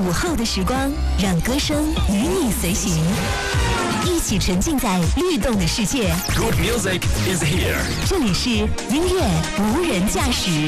午后的时光，让歌声与你随行，一起沉浸在律动的世界。 Good music is here。 这里是音乐无人驾驶。